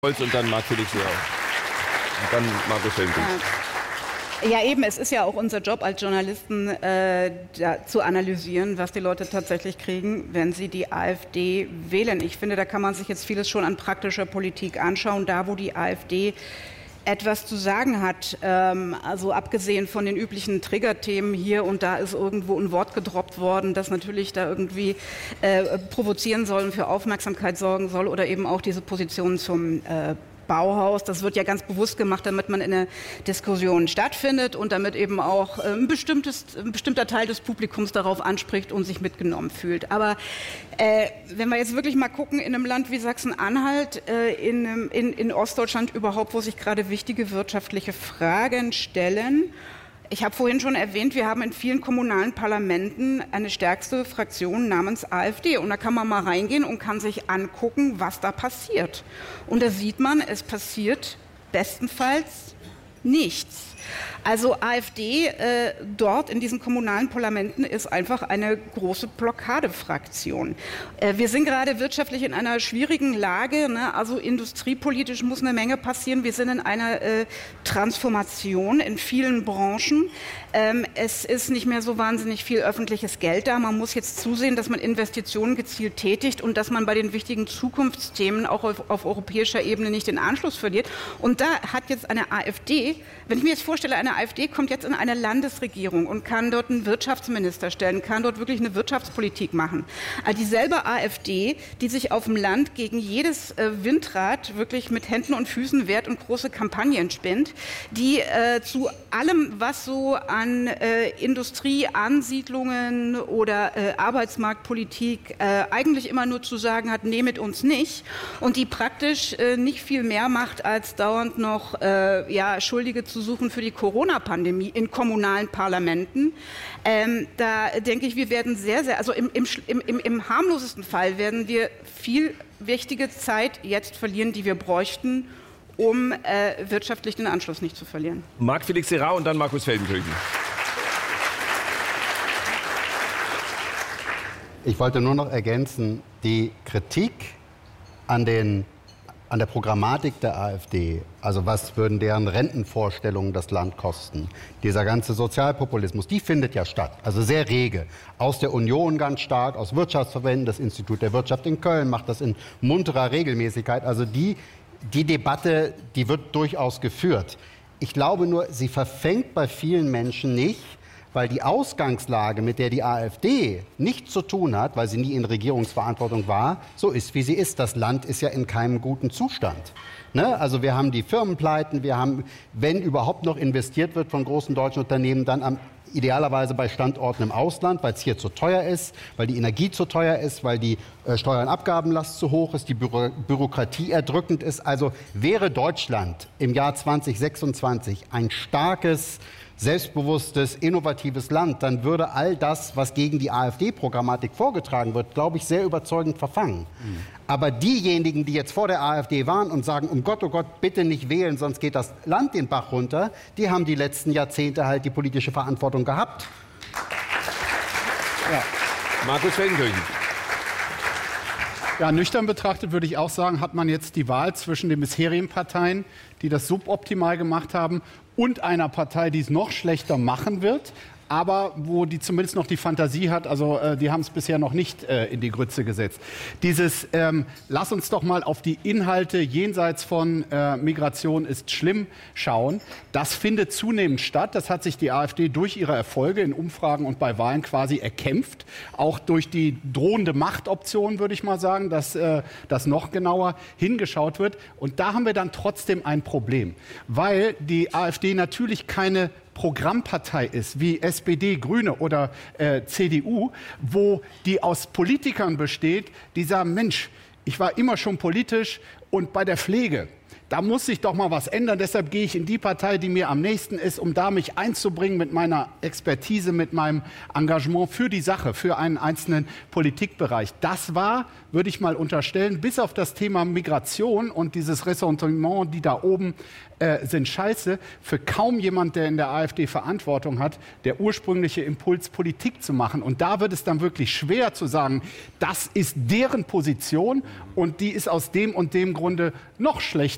Und dann Marc-Felix Serra. Und dann Markus Felgenbrink. Ja, eben, es ist ja auch unser Job als Journalisten, zu analysieren, was die Leute tatsächlich kriegen, wenn sie die AfD wählen. Ich finde, da kann man sich jetzt vieles schon an praktischer Politik anschauen, da wo die AfD etwas zu sagen hat, also abgesehen von den üblichen Triggerthemen hier und da ist irgendwo ein Wort gedroppt worden, das natürlich da irgendwie provozieren soll und für Aufmerksamkeit sorgen soll, oder eben auch diese Position zum Bauhaus. Das wird ja ganz bewusst gemacht, damit man in der Diskussion stattfindet und damit eben auch ein bestimmter Teil des Publikums darauf anspricht und sich mitgenommen fühlt. Aber wenn wir jetzt wirklich mal gucken, in einem Land wie Sachsen-Anhalt, in Ostdeutschland überhaupt, wo sich gerade wichtige wirtschaftliche Fragen stellen. Ich habe vorhin schon erwähnt, wir haben in vielen kommunalen Parlamenten eine stärkste Fraktion namens AfD. Und da kann man mal reingehen und kann sich angucken, was da passiert. Und da sieht man, es passiert bestenfalls nichts. Also AfD dort in diesen kommunalen Parlamenten ist einfach eine große Blockadefraktion. Wir sind gerade wirtschaftlich in einer schwierigen Lage, ne? Also industriepolitisch muss eine Menge passieren. Wir sind in einer Transformation in vielen Branchen. Es ist nicht mehr so wahnsinnig viel öffentliches Geld da. Man muss jetzt zusehen, dass man Investitionen gezielt tätigt und dass man bei den wichtigen Zukunftsthemen auch auf europäischer Ebene nicht den Anschluss verliert. Und da hat jetzt eine AfD, wenn ich mir jetzt vorstelle, eine AfD kommt jetzt in eine Landesregierung und kann dort einen Wirtschaftsminister stellen, kann dort wirklich eine Wirtschaftspolitik machen. Also dieselbe AfD, die sich auf dem Land gegen jedes Windrad wirklich mit Händen und Füßen wehrt und große Kampagnen spinnt, die zu allem, was so an Industrie, Ansiedlungen oder Arbeitsmarktpolitik eigentlich immer nur zu sagen hat, nee, mit uns nicht, und die praktisch nicht viel mehr macht, als dauernd noch Schuldige zu suchen für die Corona-Pandemie in kommunalen Parlamenten. Da denke ich, wir werden also im harmlosesten Fall werden wir viel wichtige Zeit jetzt verlieren, die wir bräuchten, um wirtschaftlich den Anschluss nicht zu verlieren. Marc-Felix Serra und dann Markus Felgenbrink. Ich wollte nur noch ergänzen, die Kritik an der Programmatik der AfD, also was würden deren Rentenvorstellungen das Land kosten, dieser ganze Sozialpopulismus, die findet ja statt, also sehr rege. Aus der Union ganz stark, aus Wirtschaftsverbänden, das Institut der Wirtschaft in Köln macht das in munterer Regelmäßigkeit. Also die Debatte, die wird durchaus geführt. Ich glaube nur, sie verfängt bei vielen Menschen nicht, weil die Ausgangslage, mit der die AfD nichts zu tun hat, weil sie nie in Regierungsverantwortung war, so ist, wie sie ist. Das Land ist ja in keinem guten Zustand. Ne? Also wir haben die Firmenpleiten, wir haben, wenn überhaupt noch investiert wird von großen deutschen Unternehmen, dann idealerweise bei Standorten im Ausland, weil es hier zu teuer ist, weil die Energie zu teuer ist, weil die Steuer- und Abgabenlast zu hoch ist, die Bürokratie erdrückend ist. Also wäre Deutschland im Jahr 2026 ein starkes, selbstbewusstes, innovatives Land, dann würde all das, was gegen die AfD-Programmatik vorgetragen wird, glaube ich, sehr überzeugend verfangen. Aber diejenigen, die jetzt vor der AfD waren und sagen, oh Gott, bitte nicht wählen, sonst geht das Land den Bach runter, die haben die letzten Jahrzehnte halt die politische Verantwortung gehabt. Ja. Markus Felgenbrink. Ja, nüchtern betrachtet würde ich auch sagen, hat man jetzt die Wahl zwischen den bisherigen Parteien, die das suboptimal gemacht haben, und einer Partei, die es noch schlechter machen wird, aber wo die zumindest noch die Fantasie hat, also die haben es bisher noch nicht in die Grütze gesetzt. Dieses, lass uns doch mal auf die Inhalte jenseits von Migration ist schlimm schauen, das findet zunehmend statt. Das hat sich die AfD durch ihre Erfolge in Umfragen und bei Wahlen quasi erkämpft. Auch durch die drohende Machtoption, würde ich mal sagen, dass das noch genauer hingeschaut wird. Und da haben wir dann trotzdem ein Problem, weil die AfD natürlich keine Programmpartei ist, wie SPD, Grüne oder CDU, wo die aus Politikern besteht, die sagen, Mensch, ich war immer schon politisch und bei der Pflege, da muss sich doch mal was ändern. Deshalb gehe ich in die Partei, die mir am nächsten ist, um da mich einzubringen mit meiner Expertise, mit meinem Engagement für die Sache, für einen einzelnen Politikbereich. Das war, würde ich mal unterstellen, bis auf das Thema Migration und dieses Ressentiment, die da oben sind scheiße, für kaum jemand, der in der AfD Verantwortung hat, der ursprüngliche Impuls, Politik zu machen. Und da wird es dann wirklich schwer zu sagen, das ist deren Position und die ist aus dem und dem Grunde noch schlechter.